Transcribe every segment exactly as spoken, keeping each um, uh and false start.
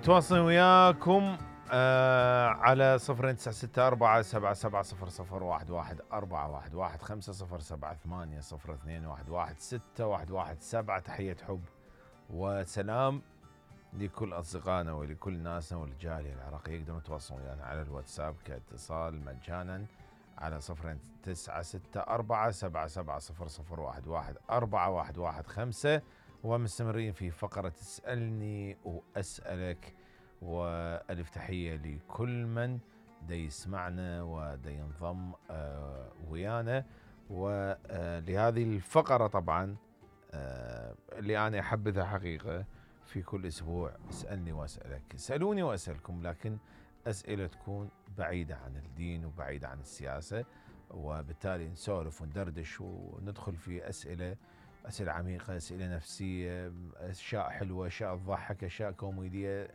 متواصلين وياكم آه على صفر تسعة ستة أربعة سبعة سبعة صفر صفر واحد واحد أربعة واحد واحد خمسة صفر سبعة ثمانية صفر اثنين واحد واحد ستة واحد واحد سبعة. تحية حب وسلام لكل أصدقائنا ولكل ناسنا والجالية العراقية. يقدرون يتواصلون ويانا على الواتساب كاتصال مجانا على صفر تسعة ستة أربعة سبعة سبعة صفر صفر واحد واحد أربعة واحد واحد خمسة. ومستمرين في فقرة اسألني وأسألك، وألف تحية لكل من دا يسمعنا ودا ينضم آه ويانا. ولهذه الفقرة طبعا آه اللي أنا أحبذها حقيقة في كل أسبوع، اسألني وأسألك. اسألوني وأسألكم، لكن أسئلة تكون بعيدة عن الدين وبعيدة عن السياسة، وبالتالي نسولف وندردش وندخل في أسئلة أسئلة عميقة، أسئلة نفسية، أشياء حلوة، أشياء تضحك، أشياء كوميدية.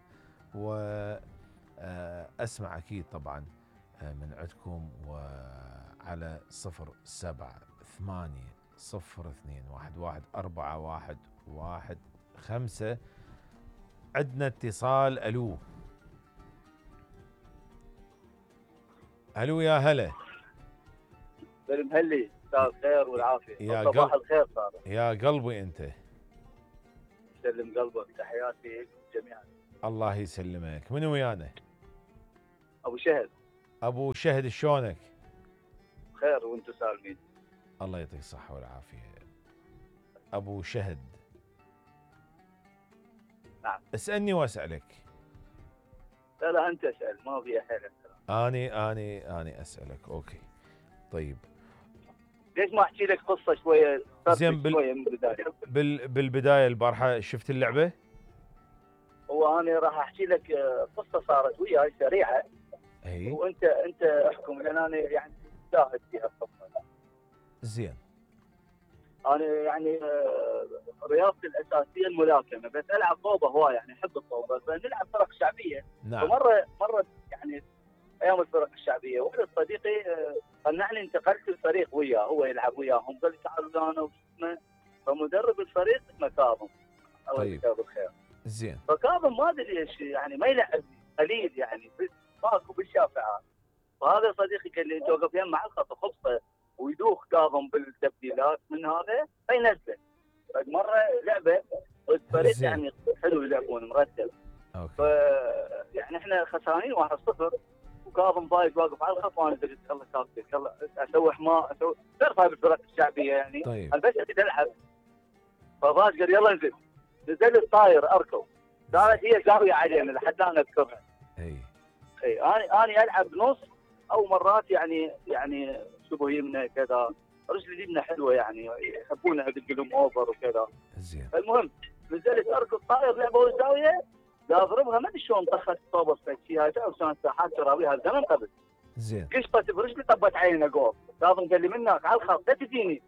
وأسمع أكيد طبعا من عندكم. وعلى صفر سبعة ثمانية صفر اثنين واحد واحد أربعة واحد واحد خمسة. عندنا اتصال. ألو ألو يا هلا. بالمهلي، مساء الخير والعافية. يا صباح قلب الخير صار. يا قلبي أنت. سلم قلبك، تحياتي جميعا. الله يسلمك. من ويانا؟ أبو شهد. أبو شهد، شلونك؟ خير وانتم سالمين. الله يعطيك الصحة والعافية أبو شهد. نعم. اسألني وأسألك. لا لا أنت اسأل، ما في حيل. أني أني أني أسألك. أوكي طيب. ليش ما أحكي لك قصة شوية؟ زين بال... شوية من البداية. بال... بالبداية البارحة شفت اللعبة؟ هو أنا راح أحكي لك قصة صارت وياي سريعة. أي. وأنت أنت احكم، لأن أنا يعني شاهد فيها القصة. زين. أنا يعني رياضتي الأساسية الملاكمة، بس ألعب طوبة هواي، يعني أحب الطوبة، فنلعب فرق شعبية. نعم. فمرة مرة يعني ايام الفرق الشعبيه، واحد صديقي قنعني، انتقلت الفريق وياه، هو يلعب وياهم، قال لي تعالوا انا واسمه. فمدرب الفريق اسمه كاظم، الله يجزاه بالخير. زين. فكاظم ما ادري ليش يعني ما يلعب قليل، يعني ماكو بالشافعات. فهذا صديقي قال لي انت وقف يم مع الخط خبصه ويدوخ كاظم بالتبديلات من هذا فينزل. مره لعبه الفريق يعني حلو يلعبون مرتب. اوكي. ف يعني احنا خسرانين واحد صفر، وكاظم ضايق واقف على الخط، وانا قلت يلا كابتن يلا اسوي حماء اسوي تعرف هاي بالفرق الشعبيه يعني. طيب. انا بس اريد العب. فضاج قال يلا انزل. نزلت طاير اركض، صارت هي زاويه علينا لحد الان اذكرها. اي اي انا انا العب نص او مرات يعني يعني شبه يمنى كذا، رجلي اليمنى حلوه يعني يحبونها بالقلم اوفر وكذا. زين. المهم نزلت اركض طاير لعبه الزاويه، لا اضربها ما ادري شلون طخت طوبه فيها او كان ساحات تراويها زمن قبل. زين. قشطت برجلي طبت عيني جول. كاظم قال لي منك على الخط لا تجيني.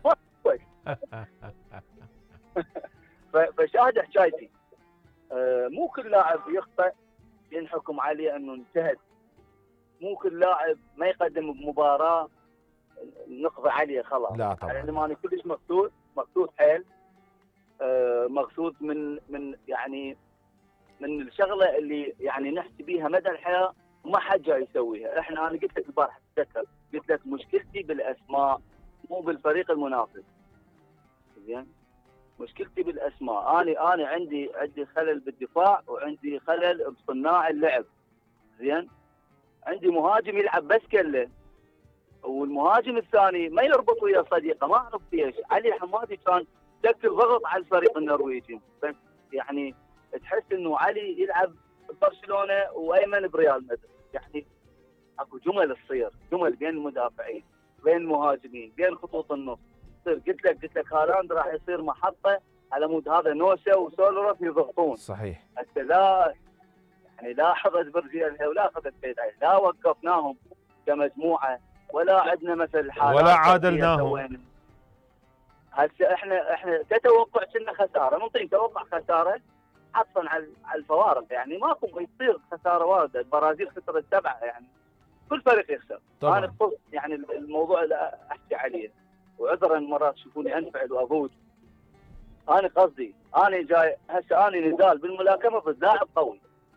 فشاهد حكايتي. آه مو كل لاعب يخطئ ينحكم عليه انه انتهت. مو كل لاعب ما يقدم بمباراه نقضي عليه خلاص. لا طبعا. يعني ما انا كلش مقصود مقصود حيل. آه مقصود من من يعني من الشغله اللي يعني نحكي بيها مدى الحياه وما حد جاي يسويها. احنا انا قلت لك البارحه تذكر، قلت لك مشكلتي بالاسماء مو بالفريق المنافس. زين؟ مشكلتي بالاسماء. انا انا عندي عندي خلل بالدفاع وعندي خلل بصناع اللعب. زين؟ عندي مهاجم يلعب بس كله، والمهاجم الثاني ما يربط ويا صديقه، ما اعرف ليش. علي حمادي كان شكل ضغط على الفريق النرويجي، بس يعني تحس انه علي يلعب برشلونه وايمن بريال مدريد. يعني اكو جمل تصير، جمل بين المدافعين، بين المهاجمين، بين خطوط النص. قلت لك قلت لك هالاند راح يصير محطه على مود هذا نوسا وسولرف يضغطون. صحيح. حتى لا يعني لا حفظ برجيلها ولا اخذت بيد، لا وقفناهم كمجموعه ولا عندنا مثل حالات ولا عادلناهم. هسه احنا احنا كتوقع كنا خساره، نعطيك توقع خساره حصلا على الفوارق. يعني ماكو يصير خساره وارده. البرازيل خسرت سبعه، يعني كل فريق يخسر. طبعا. انا خص يعني الموضوع اللي احكي عليه، وعذرا مرات تشوفوني انفعل وابوج. انا قصدي انا جاي هسه انا نزال بالملاكمه ضد لاعب قوي،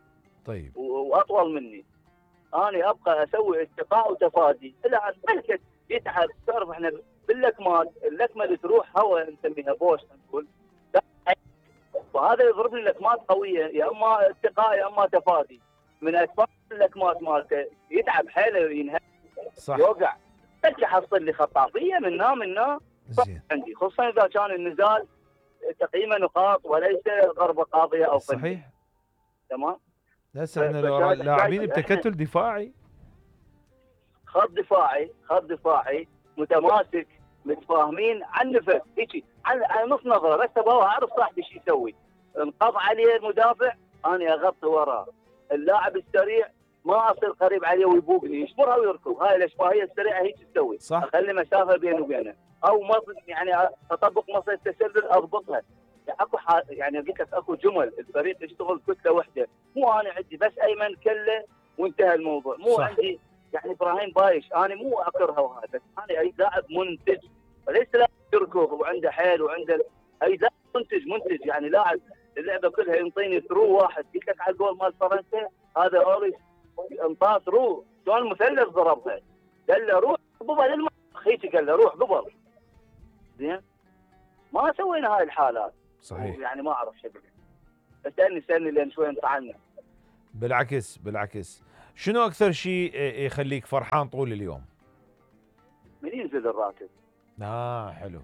طيب. واطول مني، انا ابقى اسوي استقاء وتفادي الى ان ملكت يتعب. تعرف احنا باللكمات، اللكمه اللي تروح هواء نسميها بوش نقول، وهذا يضرب لي لكمات قويه، يا اما استقاء يا اما تفادي. من اسباب اللكمات مالته يتعب حيله، ينهك، صح. يوقع. تلقى حصل لي خطافيه منا منا زين. عندي، خصوصا اذا كان النزال تقييم نقاط وليس ضربه قاضيه او فنيه. صحيح. تمام. هسه احنا لو لاعبين إحنا- بتكتل دفاعي، خط دفاعي، خط دفاعي متماسك، متفاهمين عن نفس هيك، عن عن نص نظره بس ابغى اعرف صاحبي شو يسوي. انقض عليه المدافع انا اغطي وراه، اللاعب السريع ما اصير قريب عليه ويبوقني، يشمرها ويركض. هاي الاشباهيه السريعه هيك تسوي، صح. اخلي مسافه بيني وبينه، او مص يعني اطبق مصيدة التسلل اضبطها. يعني اكو ح... يعني قلت لك اكو جمل الفريق يشتغل كتله واحده، مو انا عندي بس ايمن كله وانتهى الموضوع، مو صح. عندي يعني ابراهيم بايش، انا مو اكرهه وهذا، بس انا اي لاعب منتج وليس لاعب يركض وعنده حيل وعنده، اي لاعب منتج منتج يعني لاعب اللعبه كلها ينطيني ثرو واحد. قلت لك على الجول مال فرنسا هذا اوريس انطاه ثرو، شلون مثلث ضربها، قال له روح قبل المخ، هيك قال له روح قبل. زين ما سوينا هاي الحالات. صحيح. يعني ما اعرف شو اقول. اسالني اسالني لين شوي انطعنا. بالعكس بالعكس، شنو اكثر شيء يخليك فرحان طول اليوم؟ من ينزل الراتب. اه حلو.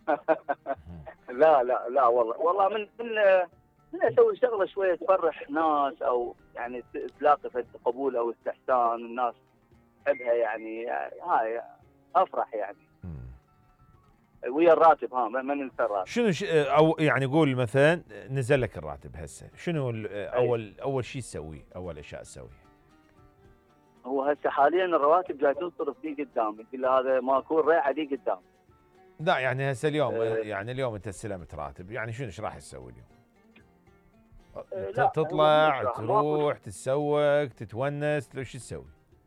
لا لا لا والله والله من من من اسوي شغله شويه تفرح ناس، او يعني تلاقي فد قبول او استحسان الناس تحبها، يعني هاي افرح يعني. مم. ويا الراتب، ها ما ننسى الراتب. شنو ش... او يعني قول مثلا نزل لك الراتب هسه، شنو ال- اول اول شيء تسويه، اول اشياء تسويها؟ هو هسه حاليا الرواتب جاي تنصرف لي قدامي، قل هذا ما اكون ريعه لي قدام. لا يعني هسه اليوم، أه يعني اليوم انت استلمت راتب، يعني شنو ايش راح تسوي اليوم؟ أه ت- لا تطلع هو تروح تتسوق تتونس، لو شو تسوي؟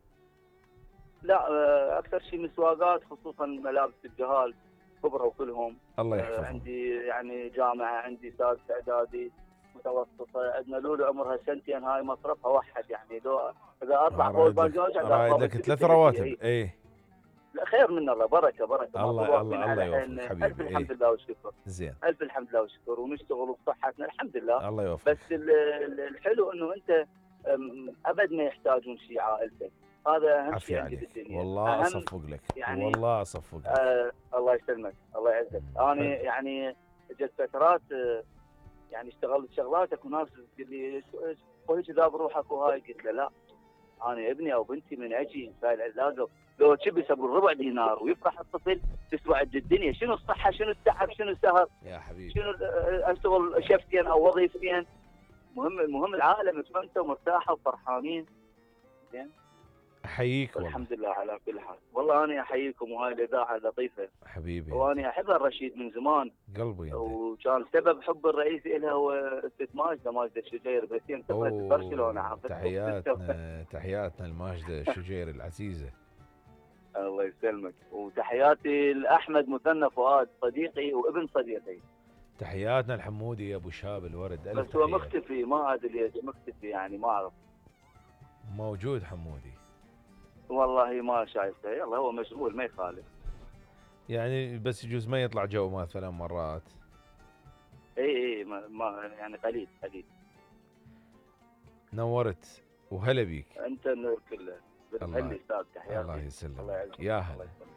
لا أه اكثر شيء مسواقات، خصوصا ملابس الجهال كبرى وكلهم. الله أه يحفظهم. عندي يعني جامعه، عندي سادس اعدادي، متوسطه، عندنا لولو عمرها سنتين، هاي مصرفها وحد يعني. لو اذا اطلع فوق رايد لك البنجاج رايد لك ثلاث رواتب. اي لا خير من الله، بركه بركه. الله ما الله الله يوفقك حبيبي. الف الحمد ايه لله والشكر. زين. الف الحمد لله والشكر، ونشتغل بصحتنا الحمد لله. الله يوفقك. بس ال- ال- الحلو انه انت أم، ابد ما يحتاجون شيء عائلتك، هذا اهم شيء عافية عندي عليك بالدنيا. والله، أهم اصفق لك يعني والله اصفق لك. آه الله يسلمك الله يعزك. مم. انا حلو. يعني جت فترات آه، يعني اشتغلت شغلات، اكو ناس تقول لي هيك ذا بروحك وهاي، قلت له لا، انا ابني او بنتي من اجي هاي العلاقه لو شبس ابو الربع دينار ويفرح الطفل تسوى عند الدنيا. شنو الصحه، شنو التعب، شنو السهر، يا حبيبي. شنو ال- اشتغل شفتين او وظيفتين. مهم المهم العائله متفانته ومرتاحه وفرحانين. زين احييك والله والحمد لله على كل حال. والله انا احييكم، وهاي الاذاعه لطيفه، حبيبي. وانا احبها الرشيد من زمان، قلبي انت. وكان سبب حب الرئيسي لها هو ست ماجده، ماجده الشجير، بس هي انتقلت لبرشلونه. أوه، تحياتنا تحياتنا لماجدة الشجير العزيزة. الله يسلمك، وتحياتي لاحمد مثنى فؤاد صديقي وابن صديقي. تحياتنا لحمودي يا ابو شاب الورد. ألف بس هو تحية. مختفي، ما ادري ليش مختفي، يعني ما اعرف. موجود حمودي. والله ما شايفه، يلا هو مشغول ما يخالف. يعني بس يجوز ما يطلع جو مثلا مرات. اي اي ما, ما يعني قليل قليل. نورت وهلا بيك. انت النور كله. الله- بتهلي استاذ، تحياتي. الله يسلمك. الله يعزك. يا الله هلا. يسلمك.